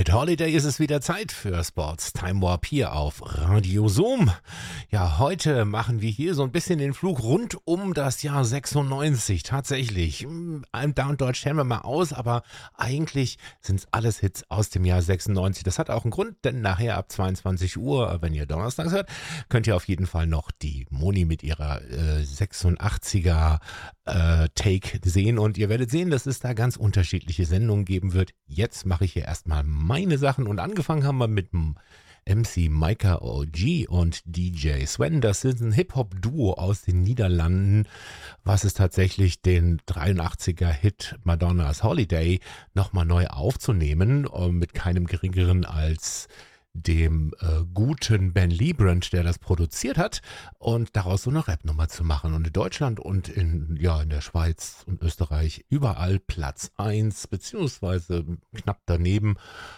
Mit Holiday ist es wieder Zeit für Sports Time Warp hier auf Radio Zoom. Ja, heute machen wir hier so ein bisschen den Flug rund um das Jahr 96. Tatsächlich. Da und dort stellen wir mal aus, aber eigentlich sind es alles Hits aus dem Jahr 96. Das hat auch einen Grund, denn nachher ab 22 Uhr, wenn ihr donnerstags hört, könnt ihr auf jeden Fall noch die Moni mit ihrer 86er Take sehen und ihr werdet sehen, dass es da ganz unterschiedliche Sendungen geben wird. Jetzt mache ich hier erstmal meine Sachen und angefangen haben wir mit dem MC Micah OG und DJ Sven. Das sind ein Hip-Hop-Duo aus den Niederlanden, was es tatsächlich den 83er-Hit Madonna's Holiday nochmal neu aufzunehmen, mit keinem geringeren als dem guten Ben Liebrand, der das produziert hat, und daraus so eine Rap-Nummer zu machen. Und in Deutschland und in der Schweiz und Österreich überall Platz 1, beziehungsweise knapp daneben.